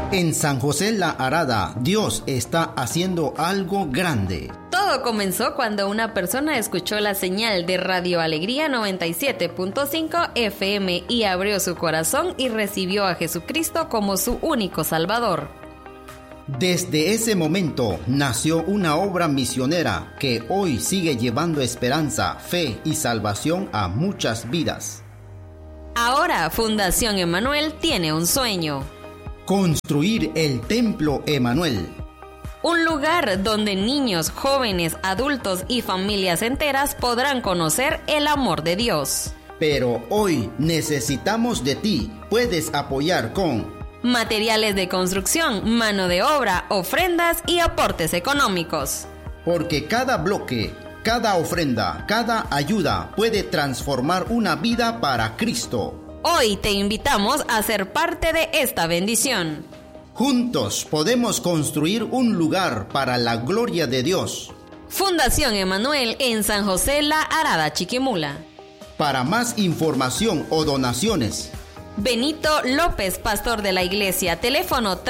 En San José La Arada, Dios está haciendo algo grande. Todo comenzó cuando una persona escuchó la señal de Radio Alegría 97.5 FM y abrió su corazón y recibió a Jesucristo como su único Salvador. Desde ese momento nació una obra misionera que hoy sigue llevando esperanza, fe y salvación a muchas vidas. Ahora Fundación Emanuel tiene un sueño: construir el Templo Emanuel. Un lugar donde niños, jóvenes, adultos y familias enteras podrán conocer el amor de Dios. Pero hoy necesitamos de ti. Puedes apoyar con materiales de construcción, mano de obra, ofrendas y aportes económicos. Porque cada bloque, cada ofrenda, cada ayuda puede transformar una vida para Cristo. Hoy te invitamos a ser parte de esta bendición. Juntos podemos construir un lugar para la gloria de Dios. Fundación Emanuel en San José La Arada, Chiquimula. Para más información o donaciones, Benito López, pastor de la iglesia, teléfono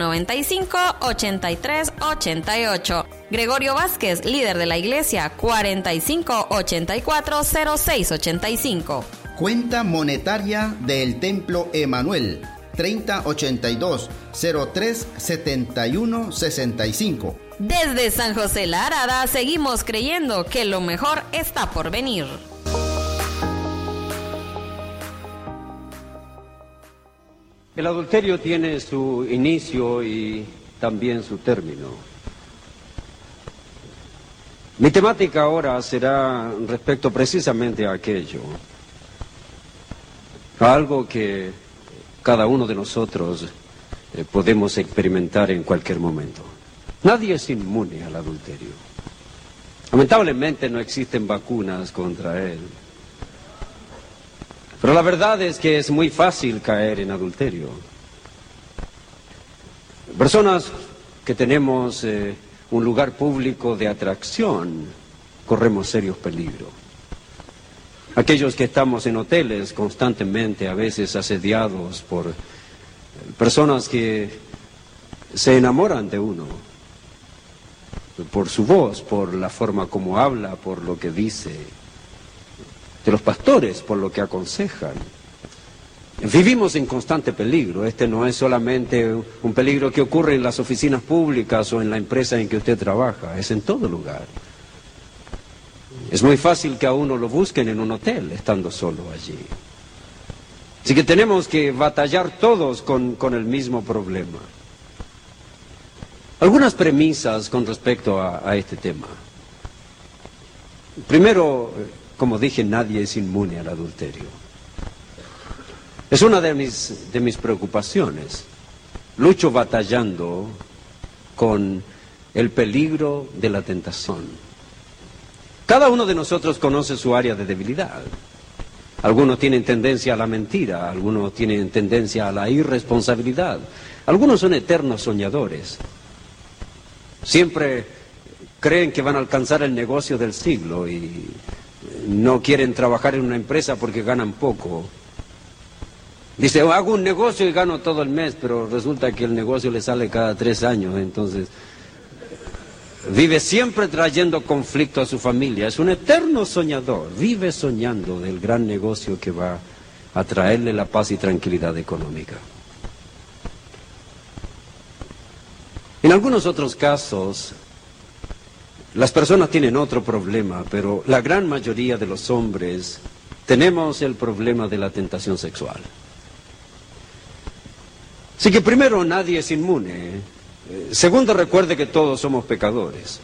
3095-8388. Gregorio Vázquez, líder de la iglesia, 4584-0685. Cuenta monetaria del Templo Emanuel, 3082-037165. Desde San José La Arada seguimos creyendo que lo mejor está por venir. El adulterio tiene su inicio y también su término. Mi temática ahora será respecto precisamente a aquello, a algo que cada uno de nosotros podemos experimentar en cualquier momento. Nadie es inmune al adulterio. Lamentablemente no existen vacunas contra él. Pero la verdad es que es muy fácil caer en adulterio. Personas que tenemos un lugar público de atracción, corremos serios peligros. Aquellos que estamos en hoteles constantemente, a veces asediados por personas que se enamoran de uno, por su voz, por la forma como habla, por lo que dice, de los pastores, por lo que aconsejan. Vivimos en constante peligro. Este no es solamente un peligro que ocurre en las oficinas públicas o en la empresa en que usted trabaja, es en todo lugar. Es muy fácil que a uno lo busquen en un hotel, estando solo allí. Así que tenemos que batallar todos con el mismo problema. Algunas premisas con respecto a este tema. Primero, como dije, nadie es inmune al adulterio. Es una de mis preocupaciones. Lucho batallando con el peligro de la tentación. Cada uno de nosotros conoce su área de debilidad. Algunos tienen tendencia a la mentira, algunos tienen tendencia a la irresponsabilidad. Algunos son eternos soñadores. Siempre creen que van a alcanzar el negocio del siglo y no quieren trabajar en una empresa porque ganan poco. Dice, hago un negocio y gano todo el mes, pero resulta que el negocio le sale cada 3 años, entonces vive siempre trayendo conflicto a su familia. Es un eterno soñador, vive soñando del gran negocio que va a traerle la paz y tranquilidad económica. En algunos otros casos, las personas tienen otro problema, pero la gran mayoría de los hombres tenemos el problema de la tentación sexual. Así que primero, nadie es inmune. Segundo, recuerde que todos somos pecadores,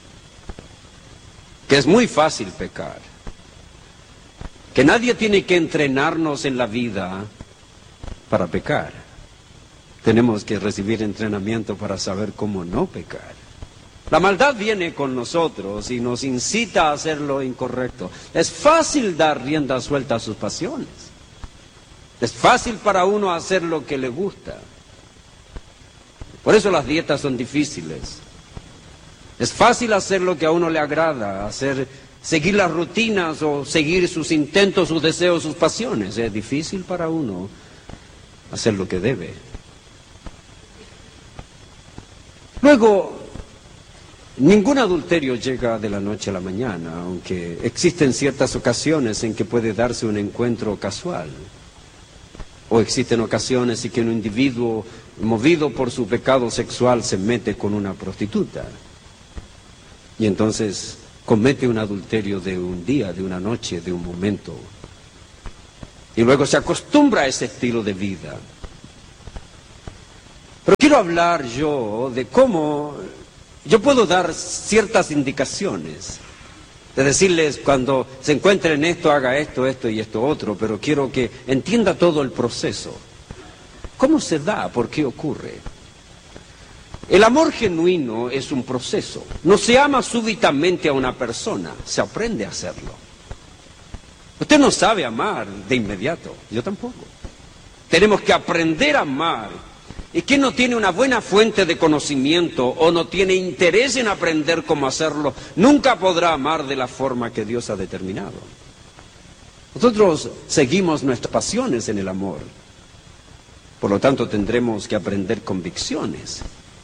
que es muy fácil pecar, que nadie tiene que entrenarnos en la vida para pecar. Tenemos que recibir entrenamiento para saber cómo no pecar. La maldad viene con nosotros y nos incita a hacer lo incorrecto. Es fácil dar rienda suelta a sus pasiones. Es fácil para uno hacer lo que le gusta. Por eso las dietas son difíciles. Es fácil hacer lo que a uno le agrada, seguir las rutinas o seguir sus intentos, sus deseos, sus pasiones. Es difícil para uno hacer lo que debe. Luego, ningún adulterio llega de la noche a la mañana, aunque existen ciertas ocasiones en que puede darse un encuentro casual. O existen ocasiones en que un individuo, movido por su pecado sexual, se mete con una prostituta. Y entonces comete un adulterio de un día, de una noche, de un momento. Y luego se acostumbra a ese estilo de vida. Pero quiero hablar yo de cómo yo puedo dar ciertas indicaciones. De decirles, cuando se encuentre en esto, haga esto, esto y esto otro, pero quiero que entienda todo el proceso. ¿Cómo se da? ¿Por qué ocurre? El amor genuino es un proceso. No se ama súbitamente a una persona, se aprende a hacerlo. Usted no sabe amar de inmediato, yo tampoco. Tenemos que aprender a amar. Y quien no tiene una buena fuente de conocimiento o no tiene interés en aprender cómo hacerlo, nunca podrá amar de la forma que Dios ha determinado. Nosotros seguimos nuestras pasiones en el amor. Por lo tanto, tendremos que aprender convicciones.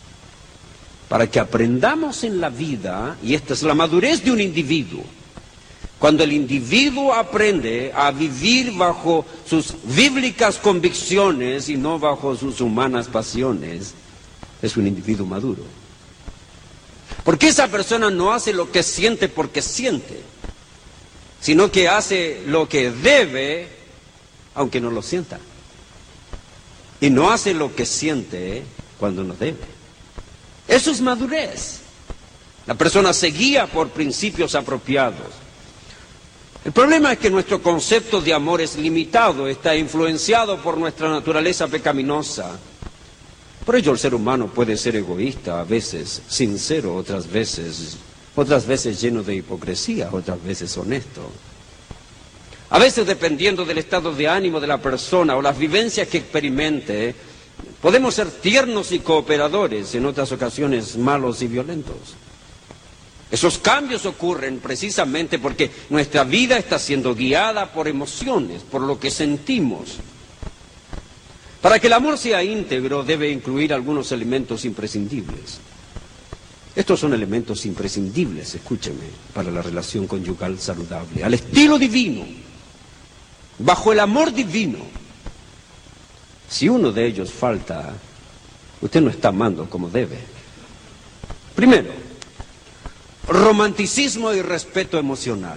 Para que aprendamos en la vida, y esta es la madurez de un individuo, cuando el individuo aprende a vivir bajo sus bíblicas convicciones y no bajo sus humanas pasiones, es un individuo maduro. Porque esa persona no hace lo que siente porque siente, sino que hace lo que debe, aunque no lo sienta. Y no hace lo que siente cuando no debe. Eso es madurez. La persona se guía por principios apropiados. El problema es que nuestro concepto de amor es limitado, está influenciado por nuestra naturaleza pecaminosa. Por ello el ser humano puede ser egoísta, a veces sincero, otras veces lleno de hipocresía, otras veces honesto. A veces, dependiendo del estado de ánimo de la persona o las vivencias que experimente, podemos ser tiernos y cooperadores, en otras ocasiones malos y violentos. Esos cambios ocurren precisamente porque nuestra vida está siendo guiada por emociones, por lo que sentimos. Para que el amor sea íntegro, debe incluir algunos elementos imprescindibles. Estos son elementos imprescindibles, escúcheme, para la relación conyugal saludable, al estilo divino, bajo el amor divino. Si uno de ellos falta, usted no está amando como debe. Primero, romanticismo y respeto emocional.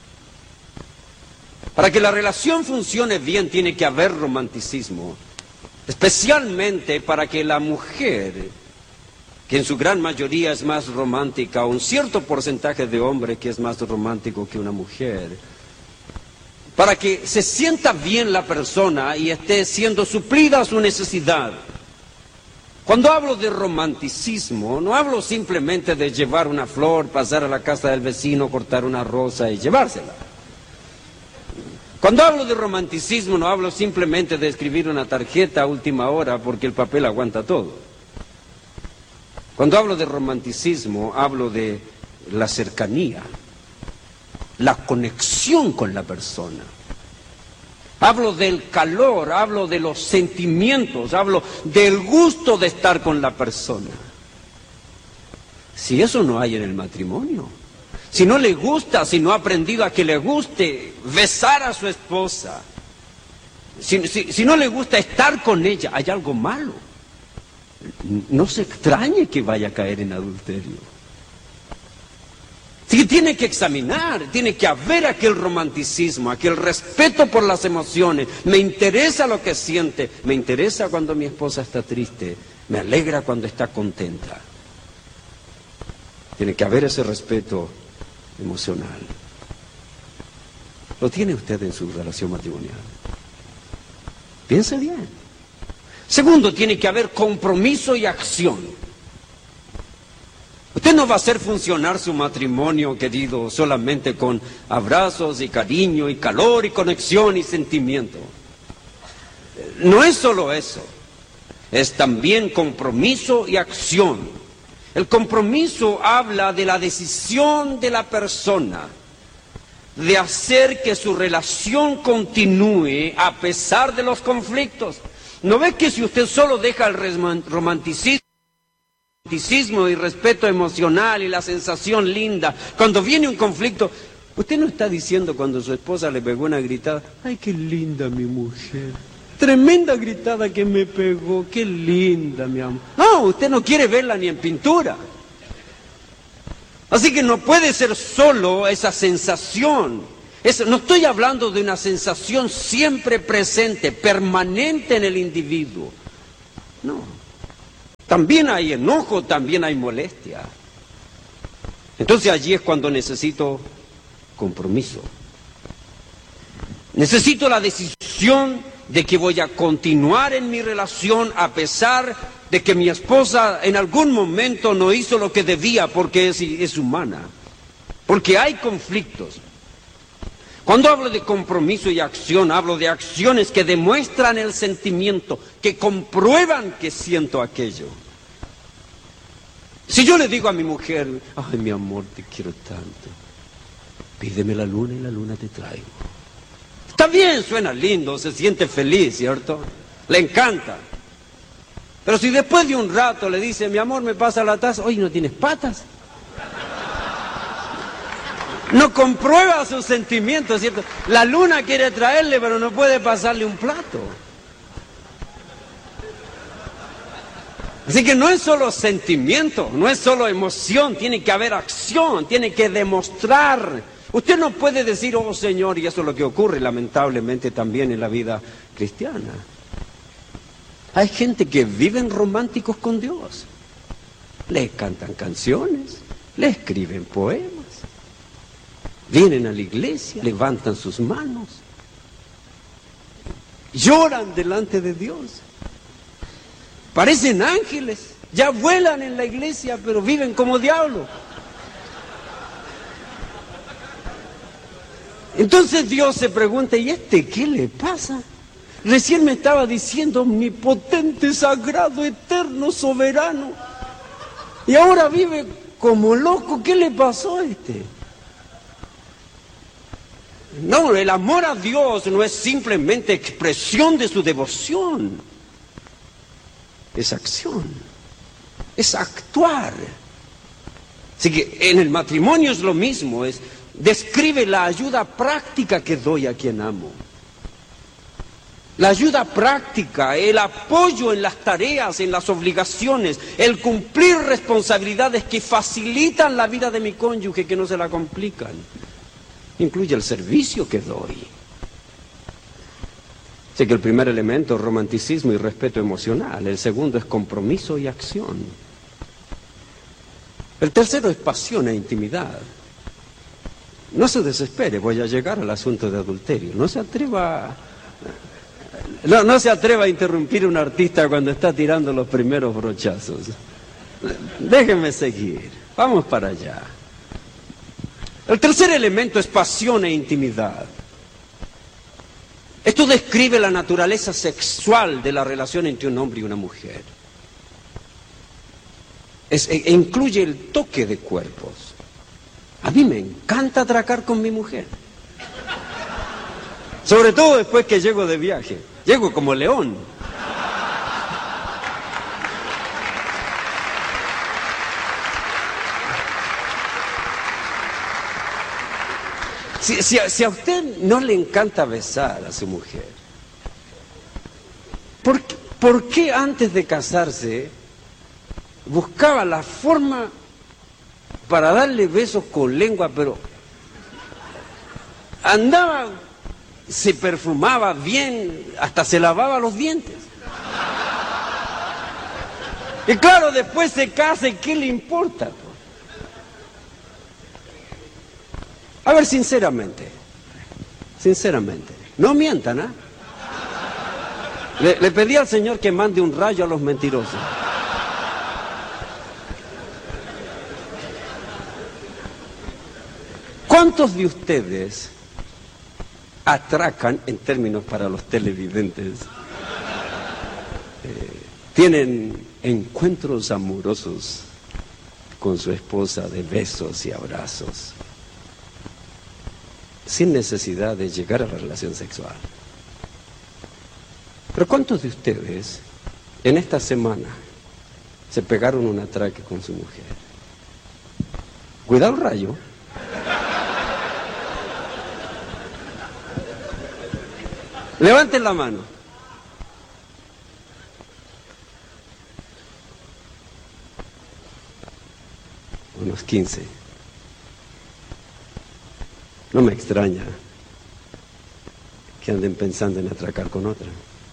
Para que la relación funcione bien tiene que haber romanticismo, especialmente para que la mujer, que en su gran mayoría es más romántica, o un cierto porcentaje de hombre que es más romántico que una mujer, para que se sienta bien la persona y esté siendo suplida su necesidad. Cuando hablo de romanticismo, no hablo simplemente de llevar una flor, pasar a la casa del vecino, cortar una rosa y llevársela. Cuando hablo de romanticismo, no hablo simplemente de escribir una tarjeta a última hora porque el papel aguanta todo. Cuando hablo de romanticismo, hablo de la cercanía, la conexión con la persona. Hablo del calor, hablo de los sentimientos, hablo del gusto de estar con la persona. Si eso no hay en el matrimonio, si no le gusta, si no ha aprendido a que le guste besar a su esposa, si no le gusta estar con ella, hay algo malo. No se extrañe que vaya a caer en adulterio. Sí, tiene que examinar, tiene que haber aquel romanticismo, aquel respeto por las emociones. Me interesa lo que siente, me interesa cuando mi esposa está triste, me alegra cuando está contenta. Tiene que haber ese respeto emocional. ¿Lo tiene usted en su relación matrimonial? Piense bien. Segundo, tiene que haber compromiso y acción. Usted no va a hacer funcionar su matrimonio, querido, solamente con abrazos y cariño y calor y conexión y sentimiento. No es solo eso, es también compromiso y acción. El compromiso habla de la decisión de la persona de hacer que su relación continúe a pesar de los conflictos. ¿No ve que si usted solo deja el romanticismo romanticismo y respeto emocional y la sensación linda. Cuando viene un conflicto, usted no está diciendo cuando su esposa le pegó una gritada, ¡ay, qué linda mi mujer! Tremenda gritada que me pegó, qué linda mi amor. No, usted no quiere verla ni en pintura. Así que no puede ser solo esa sensación. No estoy hablando de una sensación siempre presente, permanente en el individuo. No. También hay enojo, también hay molestia. Entonces allí es cuando necesito compromiso. Necesito la decisión de que voy a continuar en mi relación a pesar de que mi esposa en algún momento no hizo lo que debía porque es humana. Porque hay conflictos. Cuando hablo de compromiso y acción, hablo de acciones que demuestran el sentimiento, que comprueban que siento aquello. Si yo le digo a mi mujer, ay, mi amor, te quiero tanto, pídeme la luna y la luna te traigo. Está bien, suena lindo, se siente feliz, ¿cierto? Le encanta. Pero si después de un rato le dice, mi amor, me pasa la taza, oye, ¿no tienes patas? No comprueba sus sentimientos, ¿cierto? La luna quiere traerle, pero no puede pasarle un plato. Así que no es solo sentimiento, no es solo emoción, tiene que haber acción, tiene que demostrar. Usted no puede decir, oh Señor, y eso es lo que ocurre lamentablemente también en la vida cristiana. Hay gente que viven románticos con Dios. Les cantan canciones, le escriben poemas. Vienen a la iglesia, levantan sus manos, lloran delante de Dios, parecen ángeles, ya vuelan en la iglesia, pero viven como diablos. Entonces Dios se pregunta, ¿y qué le pasa? Recién me estaba diciendo omnipotente, sagrado, eterno, soberano, y ahora vive como loco. ¿Qué le pasó a este? No, el amor a Dios no es simplemente expresión de su devoción. Es acción. Es actuar. Así que en el matrimonio es lo mismo. Describe la ayuda práctica que doy a quien amo. La ayuda práctica, el apoyo en las tareas, en las obligaciones, el cumplir responsabilidades que facilitan la vida de mi cónyuge, que no se la complican. Incluye el servicio que doy. Así que el primer elemento es romanticismo y respeto emocional. El segundo es compromiso y acción. El tercero es pasión e intimidad. No se desespere, voy a llegar al asunto de adulterio. No se atreva a interrumpir a un artista cuando está tirando los primeros brochazos. Déjenme seguir. Vamos para allá. El tercer elemento es pasión e intimidad. Esto describe la naturaleza sexual de la relación entre un hombre y una mujer. Incluye el toque de cuerpos. A mí me encanta atracar con mi mujer. Sobre todo después que llego de viaje. Llego como león. Si a usted no le encanta besar a su mujer, ¿por qué antes de casarse buscaba la forma para darle besos con lengua, pero andaba, se perfumaba bien, hasta se lavaba los dientes? Y claro, después se casa, ¿y qué le importa? A ver, sinceramente, no mientan, ¿ah? Le pedí al Señor que mande un rayo a los mentirosos. ¿Cuántos de ustedes atracan, en términos para los televidentes, tienen encuentros amorosos con su esposa de besos y abrazos, sin necesidad de llegar a la relación sexual? Pero ¿cuántos de ustedes en esta semana se pegaron un atraque con su mujer. Cuidado, rayo. Levanten la mano. Unos 15. No me extraña que anden pensando en atracar con otra.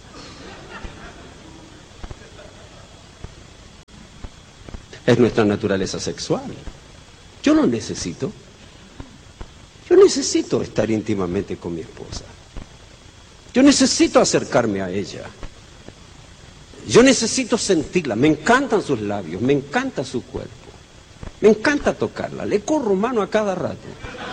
Es nuestra naturaleza sexual. Yo no necesito. Yo necesito estar íntimamente con mi esposa. Yo necesito acercarme a ella. Yo necesito sentirla. Me encantan sus labios, me encanta su cuerpo. Me encanta tocarla. Le corro mano a cada rato.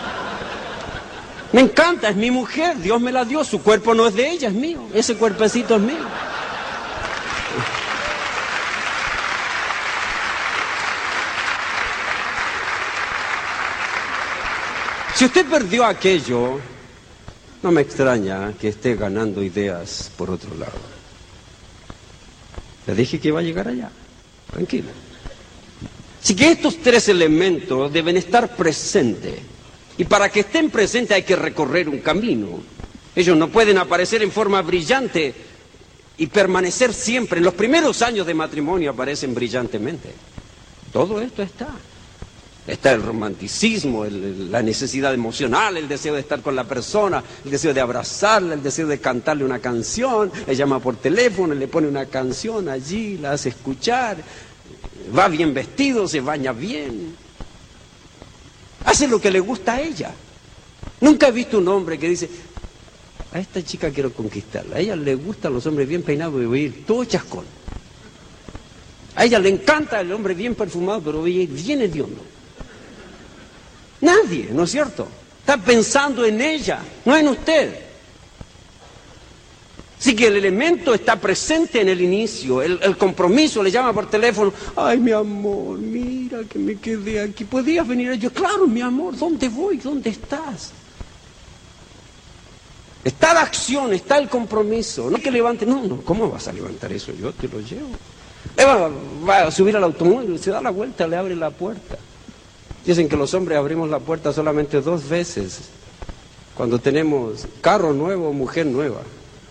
Me encanta, es mi mujer, Dios me la dio. Su cuerpo no es de ella, es mío. Ese cuerpecito es mío. Si usted perdió aquello, no me extraña que esté ganando ideas por otro lado. Le dije que iba a llegar allá. Tranquilo. Así que estos tres elementos deben estar presentes. Y para que estén presentes hay que recorrer un camino. Ellos no pueden aparecer en forma brillante y permanecer siempre. En los primeros años de matrimonio aparecen brillantemente. Todo esto está. Está el romanticismo, la necesidad emocional, el deseo de estar con la persona, el deseo de abrazarla, el deseo de cantarle una canción. Le llama por teléfono, le pone una canción allí, la hace escuchar. Va bien vestido, se baña bien. Hace lo que le gusta a ella. Nunca he visto un hombre que dice: a esta chica quiero conquistarla. A ella le gustan los hombres bien peinados y voy a ir todo chascón. A ella le encanta el hombre bien perfumado, pero voy a ir bien hediondo. Nadie, ¿no es cierto? Está pensando en ella, no en usted. Así que el elemento está presente en el inicio, el compromiso, le llama por teléfono: ay, mi amor, mira que me quedé aquí, ¿podías venir? Yo, claro, mi amor, ¿dónde voy? ¿Dónde estás? Está la acción, está el compromiso, no que levante, no, ¿cómo vas a levantar eso? Yo te lo llevo. Va a subir al automóvil, se da la vuelta, le abre la puerta. Dicen que los hombres abrimos la puerta solamente 2 veces, cuando tenemos carro nuevo o mujer nueva.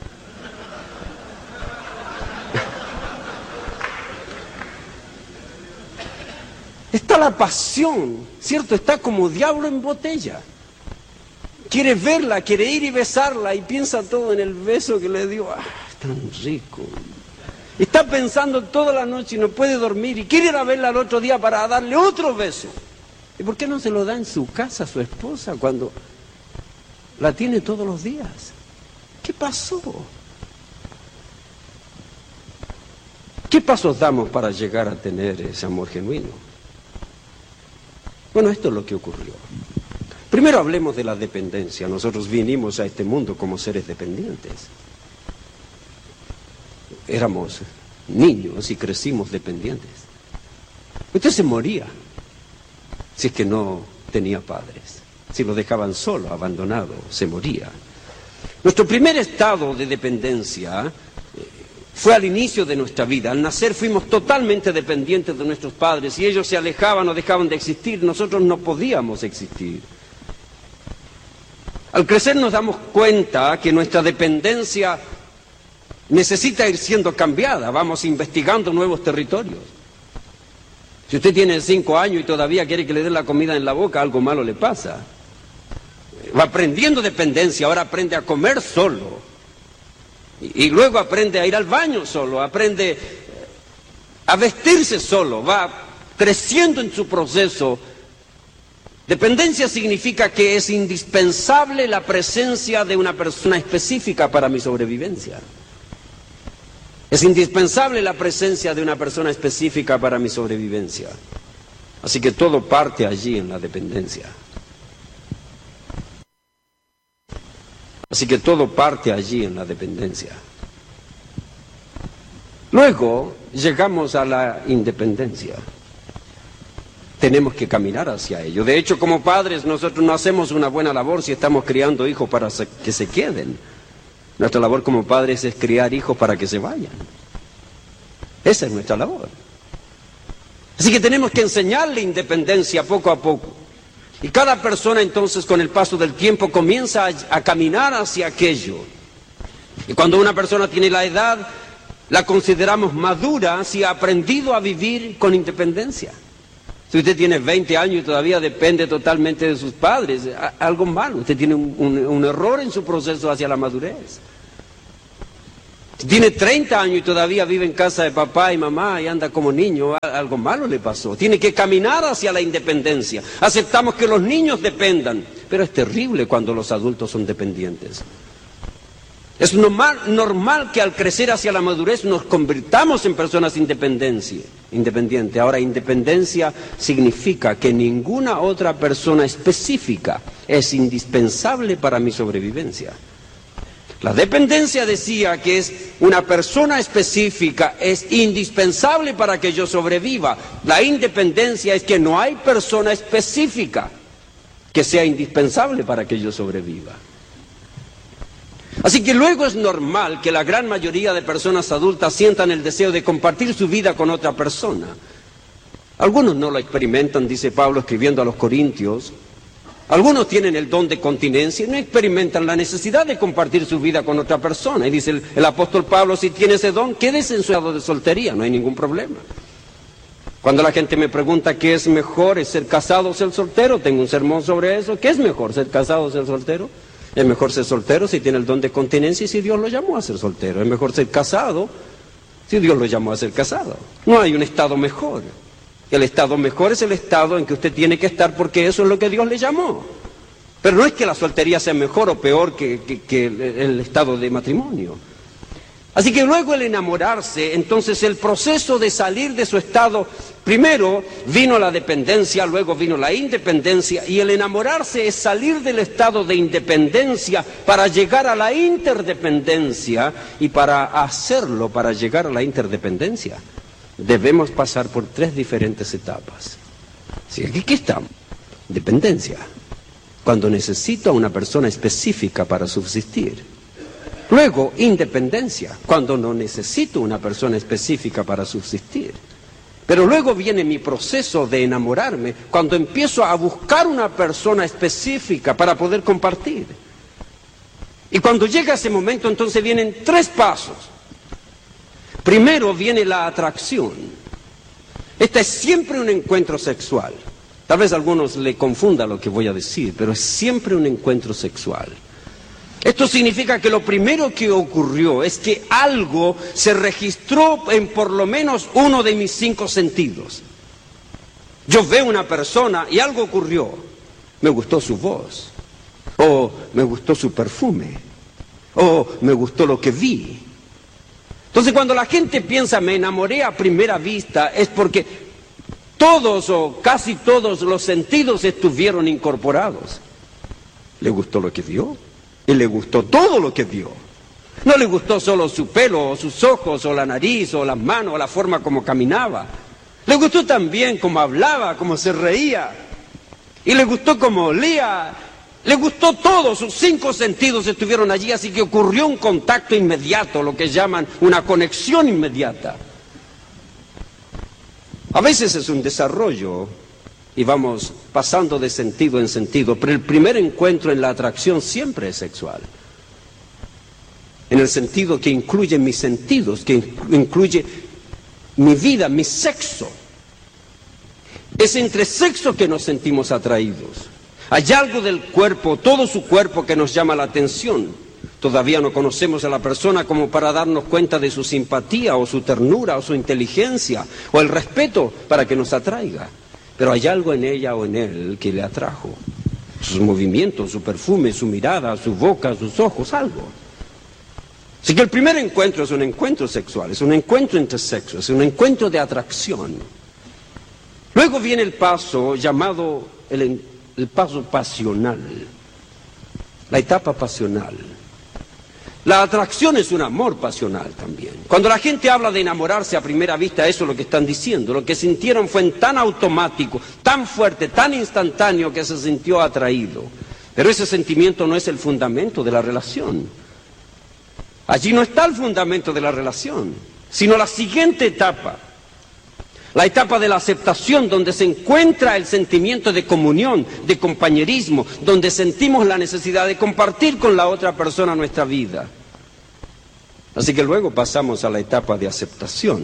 Está la pasión, ¿cierto? Está como diablo en botella. Quiere verla, quiere ir y besarla y piensa todo en el beso que le dio. ¡Ah, tan rico! Está pensando toda la noche y no puede dormir y quiere ir a verla al otro día para darle otro beso. ¿Y por qué no se lo da en su casa a su esposa cuando la tiene todos los días? ¿Qué pasó? ¿Qué pasos damos para llegar a tener ese amor genuino? Bueno, esto es lo que ocurrió. Primero hablemos de la dependencia. Nosotros vinimos a este mundo como seres dependientes. Éramos niños y crecimos dependientes. Usted se moría si es que no tenía padres. Si lo dejaban solo, abandonado, se moría. Nuestro primer estado de dependencia fue al inicio de nuestra vida. Al nacer fuimos totalmente dependientes de nuestros padres. Si ellos se alejaban o dejaban de existir, nosotros no podíamos existir. Al crecer nos damos cuenta que nuestra dependencia necesita ir siendo cambiada. Vamos investigando nuevos territorios. Si usted tiene 5 años y todavía quiere que le den la comida en la boca, algo malo le pasa. Va aprendiendo dependencia, ahora aprende a comer solo. Y luego aprende a ir al baño solo, aprende a vestirse solo, va creciendo en su proceso. Dependencia significa que es indispensable la presencia de una persona específica para mi sobrevivencia. Es indispensable la presencia de una persona específica para mi sobrevivencia. Así que todo parte allí en la dependencia. Así que todo parte allí en la dependencia. Luego llegamos a la independencia. Tenemos que caminar hacia ello. De hecho, como padres, nosotros no hacemos una buena labor si estamos criando hijos para que se queden. Nuestra labor como padres es criar hijos para que se vayan. Esa es nuestra labor. Así que tenemos que enseñarle independencia poco a poco. Y cada persona entonces con el paso del tiempo comienza a caminar hacia aquello. Y cuando una persona tiene la edad, la consideramos madura si ha aprendido a vivir con independencia. Si usted tiene 20 años y todavía depende totalmente de sus padres, algo malo, usted tiene un error en su proceso hacia la madurez. Si tiene 30 años y todavía vive en casa de papá y mamá y anda como niño, algo malo le pasó. Tiene que caminar hacia la independencia. Aceptamos que los niños dependan, pero es terrible cuando los adultos son dependientes. Es normal que al crecer hacia la madurez nos convirtamos en personas independientes. Ahora, independencia significa que ninguna otra persona específica es indispensable para mi sobrevivencia. La dependencia decía que es una persona específica, es indispensable para que yo sobreviva. La independencia es que no hay persona específica que sea indispensable para que yo sobreviva. Así que luego es normal que la gran mayoría de personas adultas sientan el deseo de compartir su vida con otra persona. Algunos no lo experimentan, dice Pablo escribiendo a los Corintios. Algunos tienen el don de continencia y no experimentan la necesidad de compartir su vida con otra persona. Y dice el apóstol Pablo, si tiene ese don, quédese en su estado de soltería, no hay ningún problema. Cuando la gente me pregunta qué es mejor, ¿es ser casado o ser soltero? Tengo un sermón sobre eso. ¿Qué es mejor, ser casado o ser soltero? Es mejor ser soltero si tiene el don de continencia y si Dios lo llamó a ser soltero. Es mejor ser casado si Dios lo llamó a ser casado. No hay un estado mejor. El estado mejor es el estado en que usted tiene que estar porque eso es lo que Dios le llamó. Pero no es que la soltería sea mejor o peor que el estado de matrimonio. Así que luego el enamorarse, entonces el proceso de salir de su estado, primero vino la dependencia, luego vino la independencia, y el enamorarse es salir del estado de independencia para llegar a la interdependencia, y para hacerlo, para llegar a la interdependencia, debemos pasar por 3 diferentes etapas. ¿Sí? Aquí estamos, dependencia, cuando necesito a una persona específica para subsistir. Luego, independencia, cuando no necesito una persona específica para subsistir. Pero luego viene mi proceso de enamorarme, cuando empiezo a buscar una persona específica para poder compartir. Y cuando llega ese momento, entonces vienen 3 pasos. Primero viene la atracción. Este es siempre un encuentro sexual. Tal vez a algunos le confunda lo que voy a decir, pero es siempre un encuentro sexual. Esto significa que lo primero que ocurrió es que algo se registró en por lo menos uno de mis 5 sentidos. Yo veo una persona y algo ocurrió. Me gustó su voz, o me gustó su perfume, o me gustó lo que vi. Entonces cuando la gente piensa me enamoré a primera vista, es porque todos o casi todos los sentidos estuvieron incorporados. ¿Le gustó lo que vio? Y le gustó todo lo que vio. No le gustó solo su pelo, o sus ojos, o la nariz, o las manos, o la forma como caminaba. Le gustó también cómo hablaba, cómo se reía. Y le gustó cómo olía. Le gustó todo, sus 5 sentidos estuvieron allí, así que ocurrió un contacto inmediato, lo que llaman una conexión inmediata. A veces es un desarrollo y vamos pasando de sentido en sentido, pero el primer encuentro en la atracción siempre es sexual. En el sentido que incluye mis sentidos, que incluye mi vida, mi sexo. Es entre sexo que nos sentimos atraídos. Hay algo del cuerpo, todo su cuerpo, que nos llama la atención. Todavía no conocemos a la persona como para darnos cuenta de su simpatía, o su ternura, o su inteligencia, o el respeto para que nos atraiga. Pero hay algo en ella o en él que le atrajo. Sus movimientos, su perfume, su mirada, su boca, sus ojos, algo. Así que el primer encuentro es un encuentro sexual, es un encuentro entre sexos, es un encuentro de atracción. Luego viene el paso llamado el paso pasional, la etapa pasional. La atracción es un amor pasional también. Cuando la gente habla de enamorarse a primera vista, eso es lo que están diciendo. Lo que sintieron fue tan automático, tan fuerte, tan instantáneo, que se sintió atraído. Pero ese sentimiento no es el fundamento de la relación. Allí no está el fundamento de la relación, sino la siguiente etapa. La etapa de la aceptación, donde se encuentra el sentimiento de comunión, de compañerismo, donde sentimos la necesidad de compartir con la otra persona nuestra vida. Así que luego pasamos a la etapa de aceptación,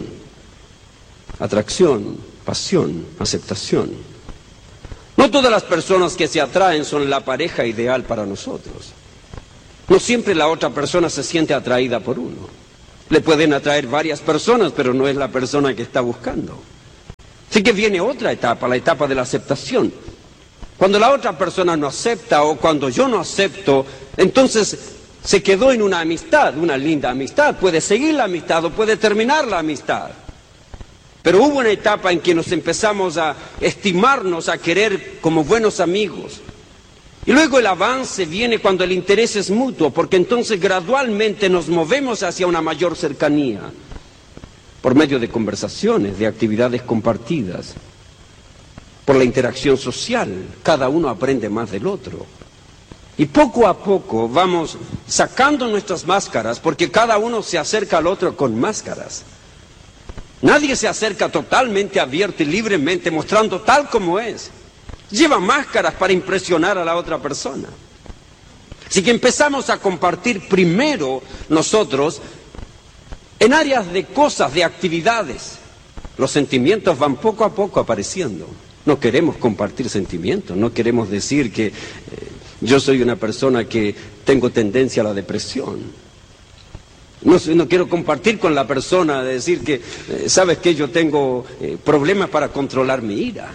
atracción, pasión, aceptación. No todas las personas que se atraen son la pareja ideal para nosotros. No siempre la otra persona se siente atraída por uno. Le pueden atraer varias personas, pero no es la persona que está buscando. Así que viene otra etapa, la etapa de la aceptación. Cuando la otra persona no acepta o cuando yo no acepto, entonces se quedó en una amistad, una linda amistad. Puede seguir la amistad o puede terminar la amistad. Pero hubo una etapa en que nos empezamos a estimarnos, a querer como buenos amigos. Y luego el avance viene cuando el interés es mutuo, porque entonces gradualmente nos movemos hacia una mayor cercanía, por medio de conversaciones, de actividades compartidas, por la interacción social. Cada uno aprende más del otro. Y poco a poco vamos sacando nuestras máscaras, porque cada uno se acerca al otro con máscaras. Nadie se acerca totalmente abierto y libremente, mostrando tal como es. Lleva máscaras para impresionar a la otra persona. Así que empezamos a compartir primero nosotros en áreas de cosas, de actividades. Los sentimientos van poco a poco apareciendo. No queremos compartir sentimientos, no queremos decir que yo soy una persona que tengo tendencia a la depresión. No quiero compartir con la persona, decir que, ¿sabes qué? Yo tengo problemas para controlar mi ira.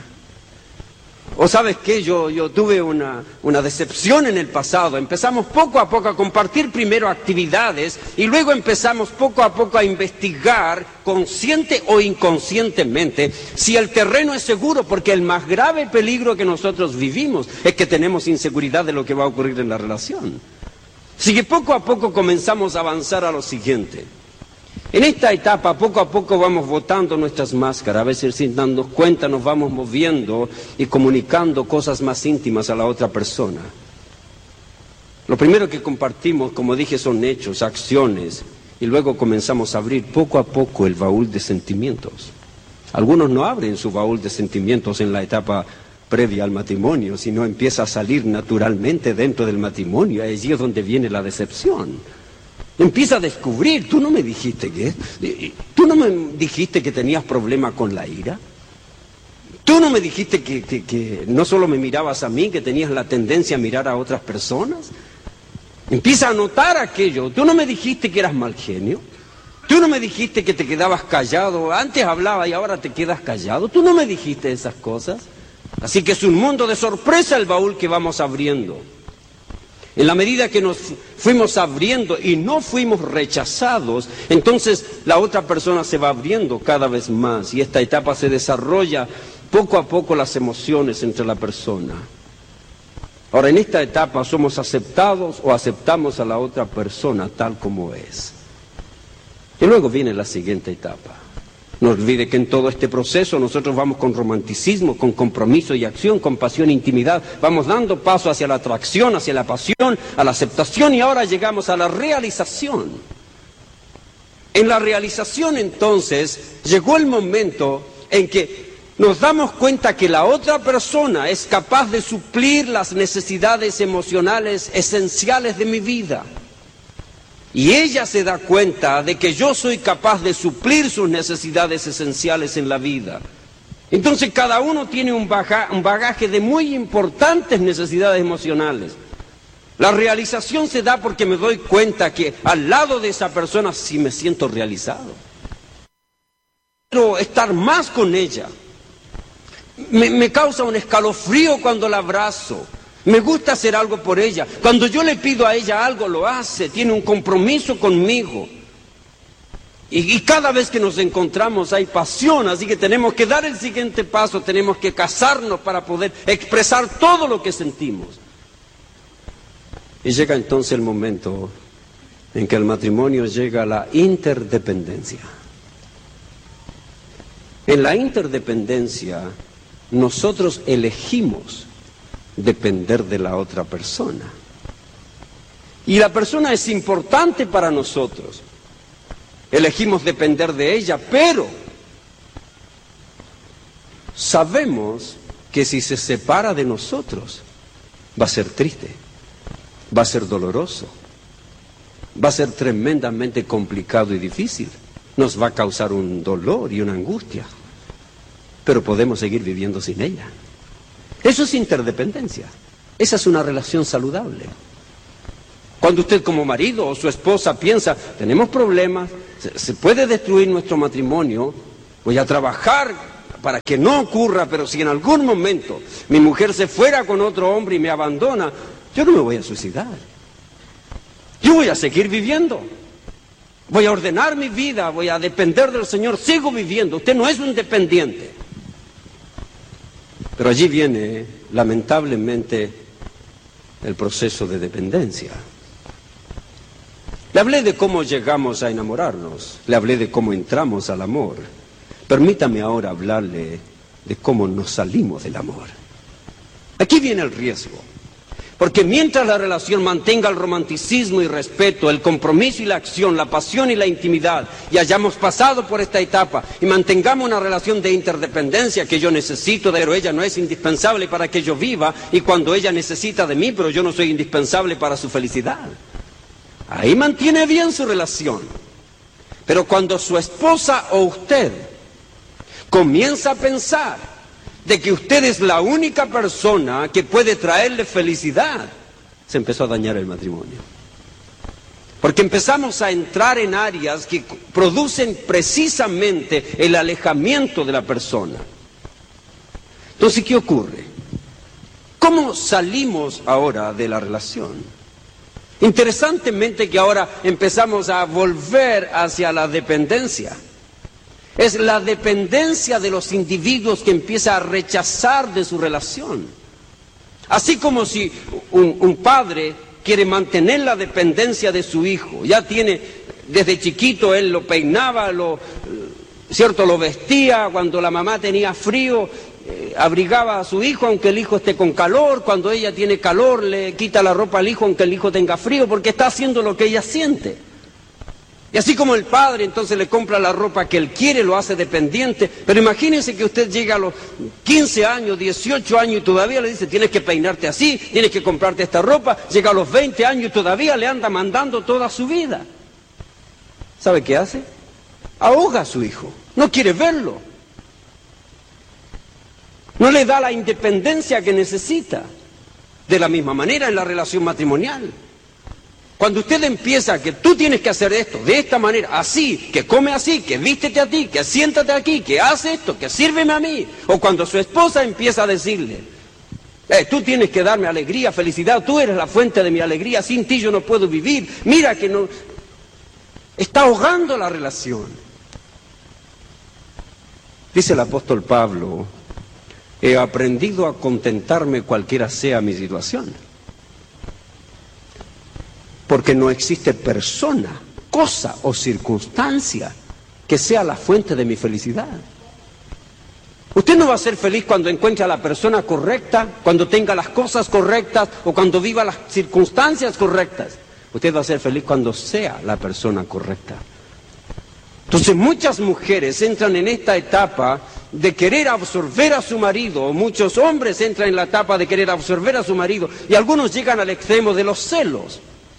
O ¿sabes qué? Yo tuve una decepción en el pasado. Empezamos poco a poco a compartir primero actividades y luego empezamos poco a poco a investigar, consciente o inconscientemente, si el terreno es seguro, porque el más grave peligro que nosotros vivimos es que tenemos inseguridad de lo que va a ocurrir en la relación. Así que poco a poco comenzamos a avanzar a lo siguiente. En esta etapa, poco a poco vamos botando nuestras máscaras, a veces sin darnos cuenta nos vamos moviendo y comunicando cosas más íntimas a la otra persona. Lo primero que compartimos, como dije, son hechos, acciones, y luego comenzamos a abrir poco a poco el baúl de sentimientos. Algunos no abren su baúl de sentimientos en la etapa previa al matrimonio, sino empieza a salir naturalmente dentro del matrimonio. Allí es donde viene la decepción. Empieza a descubrir, tú no me dijiste que tenías problema con la ira. Tú no me dijiste que no solo me mirabas a mí, que tenías la tendencia a mirar a otras personas. Empieza a notar aquello. Tú no me dijiste que eras mal genio. Tú no me dijiste que te quedabas callado. Antes hablaba y ahora te quedas callado. Tú no me dijiste esas cosas. Así que es un mundo de sorpresa el baúl que vamos abriendo. En la medida que nos fuimos abriendo y no fuimos rechazados, entonces la otra persona se va abriendo cada vez más y esta etapa se desarrolla poco a poco las emociones entre la persona. Ahora, en esta etapa somos aceptados o aceptamos a la otra persona tal como es. Y luego viene la siguiente etapa. No olvide que en todo este proceso nosotros vamos con romanticismo, con compromiso y acción, con pasión e intimidad. Vamos dando paso hacia la atracción, hacia la pasión, a la aceptación y ahora llegamos a la realización. En la realización entonces llegó el momento en que nos damos cuenta que la otra persona es capaz de suplir las necesidades emocionales esenciales de mi vida. Y ella se da cuenta de que yo soy capaz de suplir sus necesidades esenciales en la vida. Entonces cada uno tiene un bagaje de muy importantes necesidades emocionales. La realización se da porque me doy cuenta que al lado de esa persona sí me siento realizado. Quiero estar más con ella. Me causa un escalofrío cuando la abrazo. Me gusta hacer algo por ella. Cuando yo le pido a ella algo, lo hace. Tiene un compromiso conmigo. Y cada vez que nos encontramos hay pasión. Así que tenemos que dar el siguiente paso. Tenemos que casarnos para poder expresar todo lo que sentimos. Y llega entonces el momento en que el matrimonio llega a la interdependencia. En la interdependencia, nosotros elegimos depender de la otra persona. Y la persona es importante para nosotros. Elegimos depender de ella, pero sabemos que si se separa de nosotros, va a ser triste, va a ser doloroso, va a ser tremendamente complicado y difícil, nos va a causar un dolor y una angustia, pero podemos seguir viviendo sin ella. Eso es interdependencia, esa es una relación saludable. Cuando usted como marido o su esposa piensa, tenemos problemas, se puede destruir nuestro matrimonio, voy a trabajar para que no ocurra, pero si en algún momento mi mujer se fuera con otro hombre y me abandona, yo no me voy a suicidar. Yo voy a seguir viviendo. Voy a ordenar mi vida, voy a depender del Señor, sigo viviendo. Usted no es un dependiente. Pero allí viene, lamentablemente, el proceso de dependencia. Le hablé de cómo llegamos a enamorarnos, le hablé de cómo entramos al amor. Permítame ahora hablarle de cómo nos salimos del amor. Aquí viene el riesgo, porque mientras la relación mantenga el romanticismo y respeto, el compromiso y la acción, la pasión y la intimidad, y hayamos pasado por esta etapa y mantengamos una relación de interdependencia que yo necesito, pero ella no es indispensable para que yo viva, y cuando ella necesita de mí, pero yo no soy indispensable para su felicidad. Ahí mantiene bien su relación. Pero cuando su esposa o usted comienza a pensar de que usted es la única persona que puede traerle felicidad, se empezó a dañar el matrimonio. Porque empezamos a entrar en áreas que producen precisamente el alejamiento de la persona. Entonces, ¿qué ocurre? ¿Cómo salimos ahora de la relación? Interesantemente que ahora empezamos a volver hacia la dependencia. Es la dependencia de los individuos que empieza a rechazar de su relación. Así como si un padre quiere mantener la dependencia de su hijo. Ya tiene, desde chiquito él lo peinaba, lo vestía, cuando la mamá tenía frío, abrigaba a su hijo aunque el hijo esté con calor, cuando ella tiene calor le quita la ropa al hijo aunque el hijo tenga frío, porque está haciendo lo que ella siente. Y así como el padre entonces le compra la ropa que él quiere, lo hace dependiente. Pero imagínense que usted llega a los 15 años, 18 años y todavía le dice, tienes que peinarte así, tienes que comprarte esta ropa. Llega a los 20 años y todavía le anda mandando toda su vida. ¿Sabe qué hace? Ahoga a su hijo, no quiere verlo. No le da la independencia que necesita. De la misma manera en la relación matrimonial. Cuando usted empieza que tú tienes que hacer esto, de esta manera, así, que come así, que vístete a ti, que siéntate aquí, que hace esto, que sírveme a mí. O cuando su esposa empieza a decirle, tú tienes que darme alegría, felicidad, tú eres la fuente de mi alegría, sin ti yo no puedo vivir. Mira que no... Está ahogando la relación. Dice el apóstol Pablo, he aprendido a contentarme cualquiera sea mi situación. Porque no existe persona, cosa o circunstancia que sea la fuente de mi felicidad. Usted no va a ser feliz cuando encuentre a la persona correcta, cuando tenga las cosas correctas o cuando viva las circunstancias correctas. Usted va a ser feliz cuando sea la persona correcta. Entonces muchas mujeres entran en esta etapa de querer absorber a su marido, o muchos hombres entran en la etapa de querer absorber a su marido, y algunos llegan al extremo de los celos.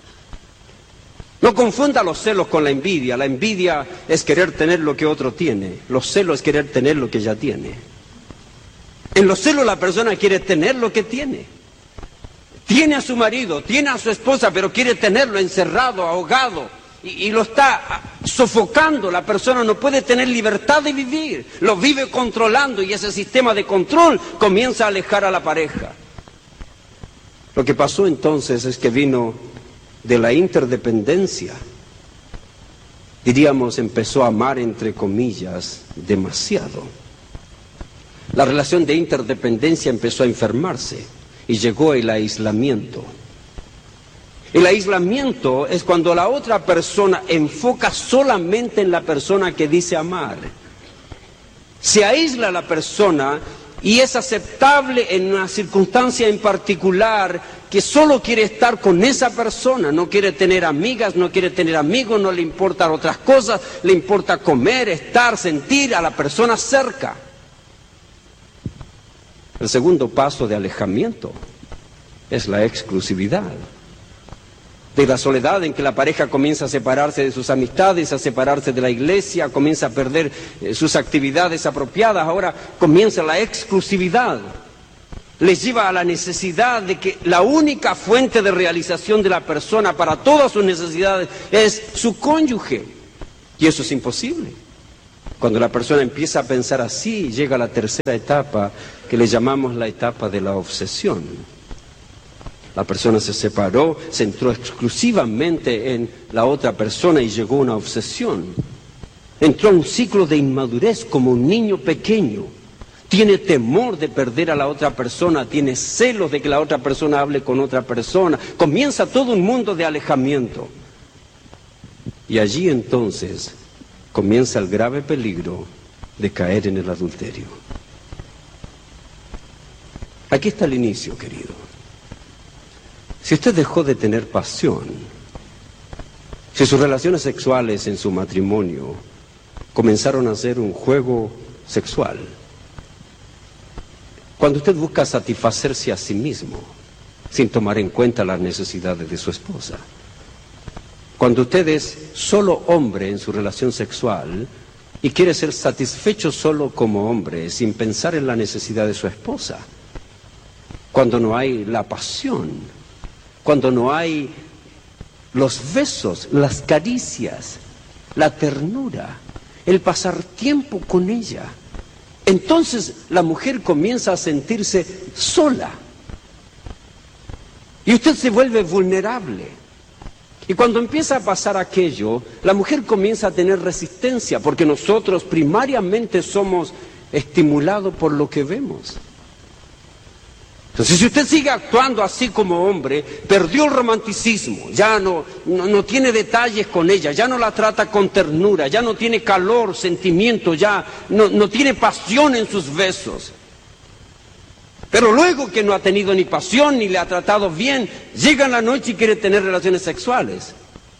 No confunda los celos con la envidia. La envidia es querer tener lo que otro tiene. Los celos es querer tener lo que ya tiene. En los celos la persona quiere tener lo que tiene. Tiene a su marido, tiene a su esposa, pero quiere tenerlo encerrado, ahogado. Y lo está sofocando. La persona no puede tener libertad de vivir. Lo vive controlando y ese sistema de control comienza a alejar a la pareja. Lo que pasó entonces es que vino de la interdependencia, diríamos, empezó a amar entre comillas demasiado. La relación de interdependencia empezó a enfermarse y llegó el aislamiento. El aislamiento es cuando la otra persona enfoca solamente en la persona que dice amar. Se aísla la persona y es aceptable en una circunstancia en particular que solo quiere estar con esa persona, no quiere tener amigas, no quiere tener amigos, no le importan otras cosas, le importa comer, estar, sentir a la persona cerca. El segundo paso de alejamiento es la exclusividad. De la soledad en que la pareja comienza a separarse de sus amistades, a separarse de la iglesia, comienza a perder sus actividades apropiadas. Ahora comienza la exclusividad. Les lleva a la necesidad de que la única fuente de realización de la persona para todas sus necesidades es su cónyuge. Y eso es imposible. Cuando la persona empieza a pensar así, llega a la tercera etapa, que le llamamos la etapa de la obsesión. La persona se separó, se centró exclusivamente en la otra persona y llegó a una obsesión. Entró a un ciclo de inmadurez como un niño pequeño. Tiene temor de perder a la otra persona, tiene celos de que la otra persona hable con otra persona. Comienza todo un mundo de alejamiento. Y allí entonces comienza el grave peligro de caer en el adulterio. Aquí está el inicio, querido. Si usted dejó de tener pasión, si sus relaciones sexuales en su matrimonio comenzaron a ser un juego sexual, cuando usted busca satisfacerse a sí mismo, sin tomar en cuenta las necesidades de su esposa, cuando usted es solo hombre en su relación sexual y quiere ser satisfecho solo como hombre, sin pensar en la necesidad de su esposa, cuando no hay la pasión, cuando no hay los besos, las caricias, la ternura, el pasar tiempo con ella, entonces la mujer comienza a sentirse sola y usted se vuelve vulnerable. Y cuando empieza a pasar aquello, la mujer comienza a tener resistencia, porque nosotros primariamente somos estimulados por lo que vemos. Entonces, si usted sigue actuando así como hombre, perdió el romanticismo, ya no tiene detalles con ella, ya no la trata con ternura, ya no tiene calor, sentimiento, ya no tiene pasión en sus besos. Pero luego que no ha tenido ni pasión ni le ha tratado bien, llega en la noche y quiere tener relaciones sexuales.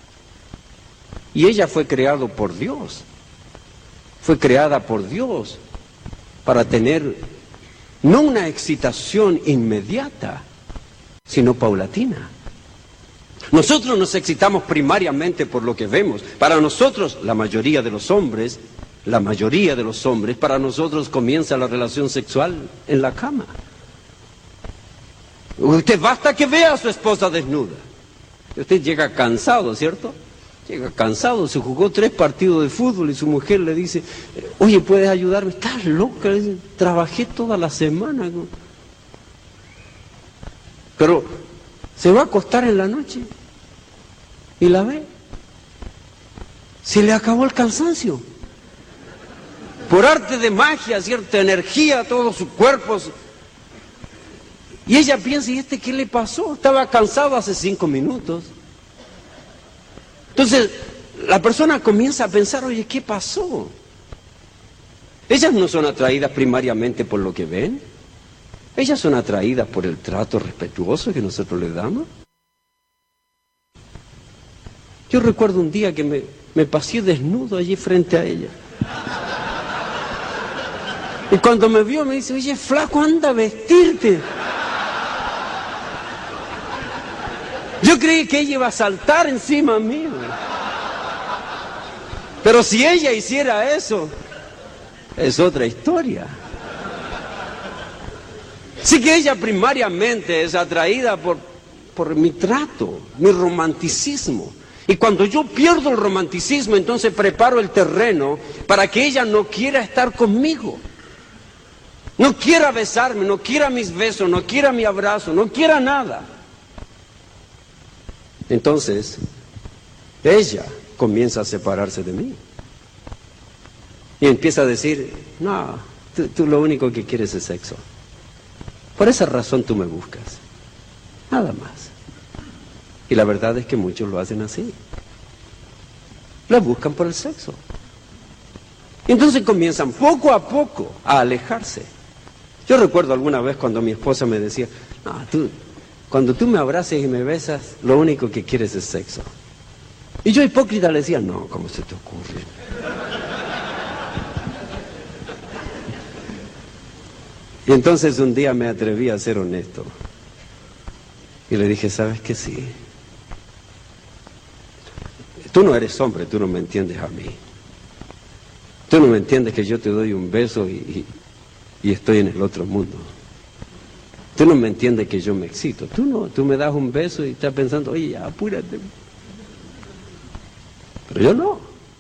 Y ella fue creada por Dios. Fue creada por Dios para tener no una excitación inmediata, sino paulatina. Nosotros nos excitamos primariamente por lo que vemos. Para nosotros, la mayoría de los hombres, para nosotros comienza la relación sexual en la cama. Usted basta que vea a su esposa desnuda. Usted llega cansado, ¿cierto? Llega cansado, se jugó 3 partidos de fútbol y su mujer le dice, oye, ¿puedes ayudarme? Estás loca, trabajé toda la semana. Pero se va a acostar en la noche y la ve. Se le acabó el cansancio. Por arte de magia, cierta energía, todo su cuerpo. Y ella piensa, ¿y qué le pasó? Estaba cansado hace 5 minutos. Entonces, la persona comienza a pensar, oye, ¿qué pasó? Ellas no son atraídas primariamente por lo que ven. Ellas son atraídas por el trato respetuoso que nosotros les damos. Yo recuerdo un día que me pasé desnudo allí frente a ella. Y cuando me vio me dice, oye, flaco, anda a vestirte. Yo creí que ella iba a saltar encima mío. Pero si ella hiciera eso, es otra historia. Sí que ella primariamente es atraída por mi trato, mi romanticismo. Y cuando yo pierdo el romanticismo, entonces preparo el terreno para que ella no quiera estar conmigo. No quiera besarme, no quiera mis besos, no quiera mi abrazo, no quiera nada. Entonces, ella comienza a separarse de mí. Y empieza a decir, no, tú lo único que quieres es sexo. Por esa razón tú me buscas. Nada más. Y la verdad es que muchos lo hacen así. La buscan por el sexo. Y entonces comienzan poco a poco a alejarse. Yo recuerdo alguna vez cuando mi esposa me decía, no, cuando tú me abraces y me besas, lo único que quieres es sexo. Y yo hipócrita le decía, no, ¿cómo se te ocurre? Y entonces un día me atreví a ser honesto. Y le dije, ¿sabes qué? Sí. Tú no eres hombre, tú no me entiendes a mí. Tú no me entiendes que yo te doy un beso y estoy en el otro mundo. Tú no me entiendes que yo me excito. Tú no, tú me das un beso y estás pensando, oye, ya, apúrate. Pero yo no.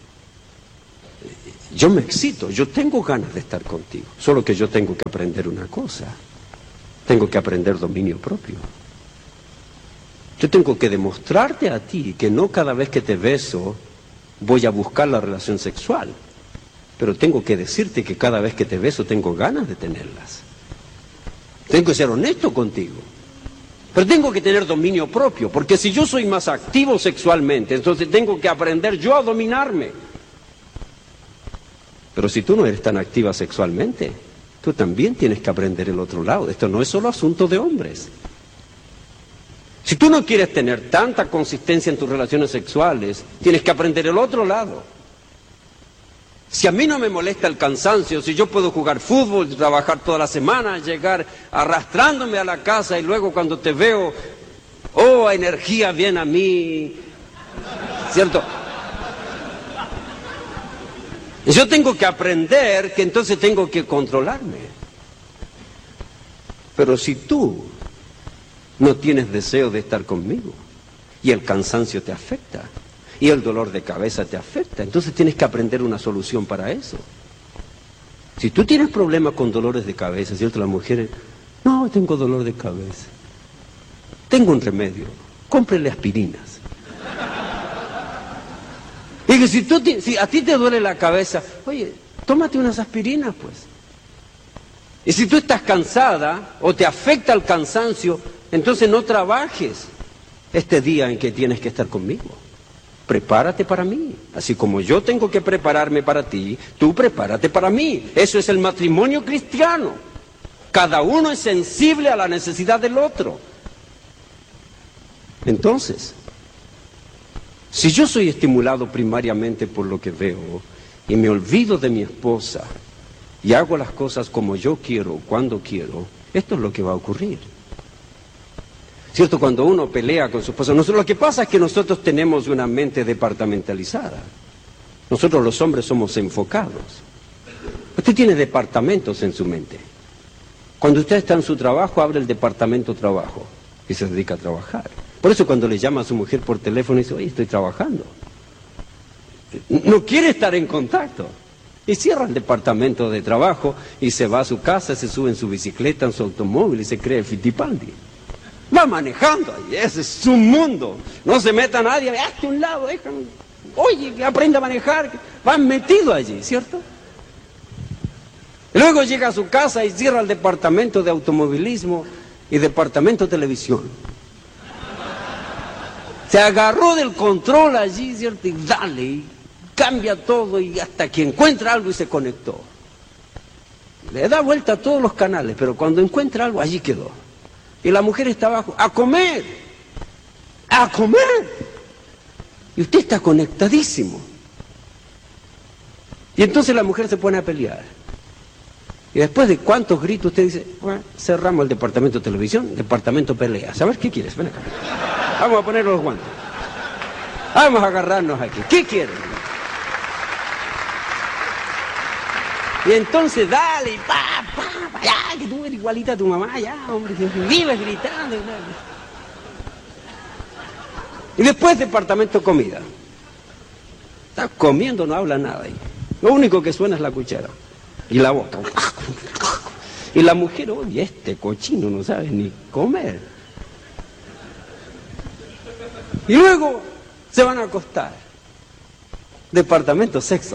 Yo me excito, yo tengo ganas de estar contigo. Solo que yo tengo que aprender una cosa. Tengo que aprender dominio propio. Yo tengo que demostrarte a ti que no cada vez que te beso voy a buscar la relación sexual. Pero tengo que decirte que cada vez que te beso tengo ganas de tenerlas. Tengo que ser honesto contigo. Pero tengo que tener dominio propio, porque si yo soy más activo sexualmente, entonces tengo que aprender yo a dominarme. Pero si tú no eres tan activa sexualmente, tú también tienes que aprender el otro lado. Esto no es solo asunto de hombres. Si tú no quieres tener tanta consistencia en tus relaciones sexuales, tienes que aprender el otro lado. Si a mí no me molesta el cansancio, si yo puedo jugar fútbol, trabajar toda la semana, llegar arrastrándome a la casa y luego cuando te veo, oh, energía viene a mí, ¿cierto? Yo tengo que aprender que entonces tengo que controlarme. Pero si tú no tienes deseo de estar conmigo y el cansancio te afecta y el dolor de cabeza te afecta, entonces tienes que aprender una solución para eso. Si tú tienes problemas con dolores de cabeza, ¿cierto? Las mujeres, no, tengo dolor de cabeza. Tengo un remedio, cómprele aspirinas. Y que si a ti te duele la cabeza, oye, tómate unas aspirinas, pues. Y si tú estás cansada o te afecta el cansancio, entonces no trabajes este día en que tienes que estar conmigo. Prepárate para mí. Así como yo tengo que prepararme para ti, tú prepárate para mí. Eso es el matrimonio cristiano. Cada uno es sensible a la necesidad del otro. Entonces, si yo soy estimulado primariamente por lo que veo y me olvido de mi esposa y hago las cosas como yo quiero, cuando quiero, esto es lo que va a ocurrir. ¿Cierto? Cuando uno pelea con su esposa, lo que pasa es que nosotros tenemos una mente departamentalizada. Nosotros los hombres somos enfocados. Usted tiene departamentos en su mente. Cuando usted está en su trabajo, abre el departamento trabajo y se dedica a trabajar. Por eso cuando le llama a su mujer por teléfono y dice, oye, estoy trabajando. No quiere estar en contacto. Y cierra el departamento de trabajo y se va a su casa, se sube en su bicicleta, en su automóvil y se cree Fittipaldi. Va manejando ahí, ese es su mundo. No se meta nadie, hazte a un lado, déjame. Oye, que aprenda a manejar. Van metidos allí, ¿cierto? Y luego llega a su casa y cierra el departamento de automovilismo y departamento de televisión. Se agarró del control allí, ¿cierto? Y dale, y cambia todo y hasta que encuentra algo y se conectó. Le da vuelta a todos los canales, pero cuando encuentra algo, allí quedó. Y la mujer está abajo, ¡a comer! ¡A comer! Y usted está conectadísimo. Y entonces la mujer se pone a pelear. Y después de cuántos gritos usted dice, bueno, cerramos el departamento de televisión, departamento pelea. ¿Sabes qué quieres? Ven acá. Vamos a poner los guantes. Vamos a agarrarnos aquí. ¿Qué quieres? Y entonces dale, ya, que tú eres igualita a tu mamá, ya, hombre, vives gritando. Y después departamento comida. Está comiendo, no habla nada ahí. Lo único que suena es la cuchara y la boca. Y la mujer, oye, este cochino no sabe ni comer. Y luego se van a acostar. Departamento sexo.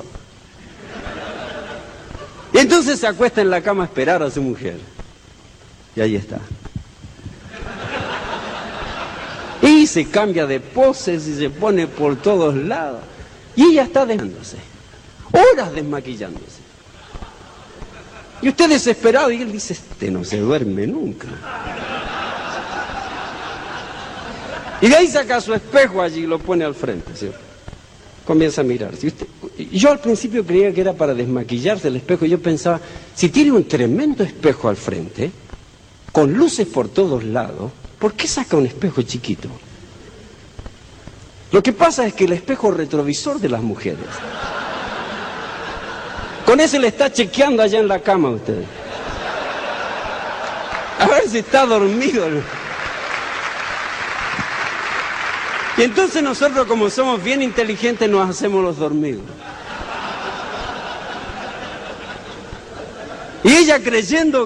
Y entonces se acuesta en la cama a esperar a su mujer. Y ahí está. Y se cambia de poses y se pone por todos lados. Y ella está desmaquillándose. Horas desmaquillándose. Y usted desesperado y él dice, este no se duerme nunca. Y de ahí saca su espejo allí y lo pone al frente, ¿cierto? Comienza a mirar. Si Yo al principio creía que era para desmaquillarse el espejo. Yo pensaba, si tiene un tremendo espejo al frente, con luces por todos lados, ¿por qué saca un espejo chiquito? Lo que pasa es que el espejo retrovisor de las mujeres, con ese le está chequeando allá en la cama a usted. A ver si está dormido. Y entonces nosotros, como somos bien inteligentes, nos hacemos los dormidos. Y ella creyendo